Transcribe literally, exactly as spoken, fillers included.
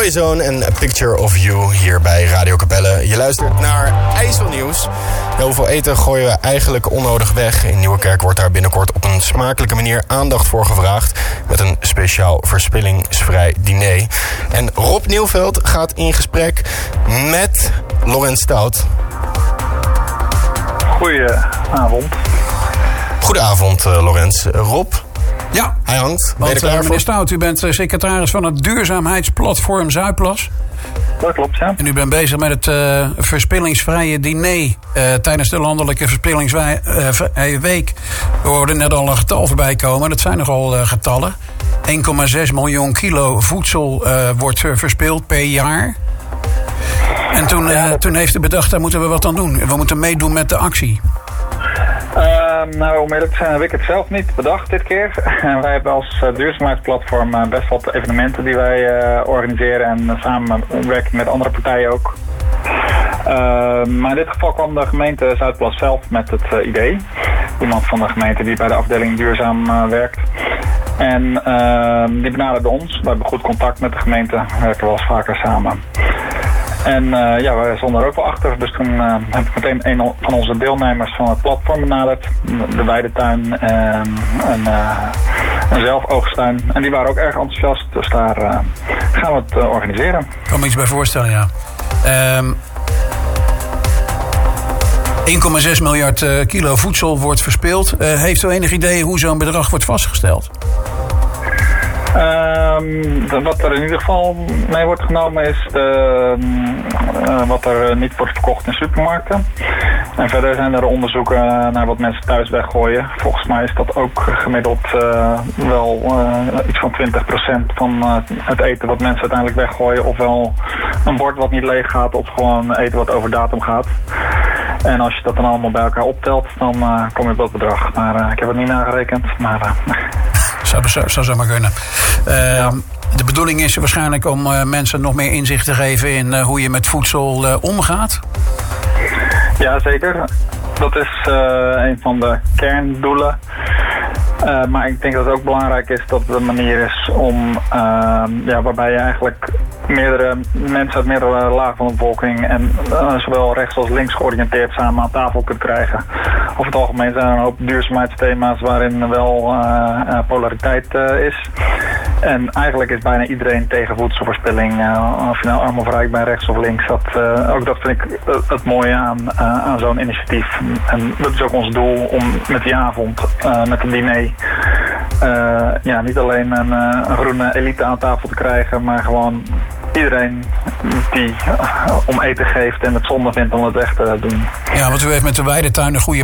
Boyzone en A Picture of You hier bij Radio Capelle. Je luistert naar IJsselnieuws. Heel veel eten gooien we eigenlijk onnodig weg. In Nieuwerkerk wordt daar binnenkort op een smakelijke manier aandacht voor gevraagd. Met een speciaal verspillingsvrij diner. En Rob Nieuwveld gaat in gesprek met Laurens Stout. Goedenavond. Goedenavond, uh, Laurens. Uh, Rob? Ja, hij hangt. Ben je er klaar uh, voor? Meneer Stout, u bent uh, secretaris van het duurzaamheidsplatform Zuidplas. Dat klopt, ja. En u bent bezig met het uh, verspillingsvrije diner uh, tijdens de landelijke verspillingsvrije week. We hoorden net al een getal voorbij komen. Dat zijn nogal uh, getallen. één komma zes miljoen kilo voedsel uh, wordt uh, verspild per jaar. En toen, uh, toen heeft u bedacht, daar moeten we wat aan doen. We moeten meedoen met de actie. Uh, nou, om eerlijk te zijn heb ik het zelf niet bedacht dit keer. Wij hebben als uh, duurzaamheidsplatform uh, best wat evenementen die wij uh, organiseren en uh, samen werken met andere partijen ook. Uh, maar in dit geval kwam de gemeente Zuidplas zelf met het uh, idee. Iemand van de gemeente die bij de afdeling duurzaam uh, werkt. En uh, die benaderde ons. We hebben goed contact met de gemeente, we werken wel eens vaker samen. En uh, ja, wij stonden er ook wel achter. Dus toen uh, heb ik meteen een van onze deelnemers van het platform benaderd. De Weidetuin uh, en uh, een zelfoogstuin. En die waren ook erg enthousiast. Dus daar uh, gaan we het uh, organiseren. Ik kan me iets bij voorstellen, ja. Um, één komma zes miljard uh, kilo voedsel wordt verspild. Uh, heeft u enig idee hoe zo'n bedrag wordt vastgesteld? Um, wat er in ieder geval mee wordt genomen is de, uh, wat er niet wordt verkocht in supermarkten. En verder zijn er onderzoeken naar wat mensen thuis weggooien. Volgens mij is dat ook gemiddeld uh, wel uh, iets van twintig procent van uh, het eten wat mensen uiteindelijk weggooien. Ofwel een bord wat niet leeg gaat of gewoon eten wat over datum gaat. En als je dat dan allemaal bij elkaar optelt, dan uh, kom je op dat bedrag. Maar uh, ik heb het niet nagerekend, maar... Uh, Zou, zou, zou zo maar kunnen. Uh, ja. De bedoeling is waarschijnlijk om uh, mensen nog meer inzicht te geven in uh, hoe je met voedsel uh, omgaat. Ja, zeker. Dat is uh, een van de kerndoelen. Uh, maar ik denk dat het ook belangrijk is dat het een manier is om, uh, ja, waarbij je eigenlijk meerdere mensen uit meerdere lagen van de bevolking en uh, zowel rechts als links georiënteerd samen aan tafel kunt krijgen. Over het algemeen zijn er een hoop duurzaamheidsthema's waarin wel uh, uh, polariteit uh, is. En eigenlijk is bijna iedereen tegen voedselverspilling. Uh, of je nou arm of rijk bent, rechts of links. Dat, uh, ook dat vind ik uh, het mooie aan, uh, aan zo'n initiatief. En dat is ook ons doel om met die avond, uh, met het diner, uh, ja, niet alleen een, uh, een groene elite aan tafel te krijgen, maar gewoon iedereen die uh, om eten geeft en het zonde vindt om het weg te doen. Ja, want u heeft met de Weidetuin een goede